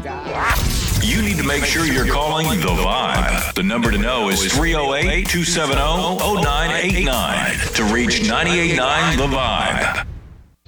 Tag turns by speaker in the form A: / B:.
A: You need to make sure you're calling The Vibe. The number to know is 308-270-0989 to reach 98.9 The Vibe.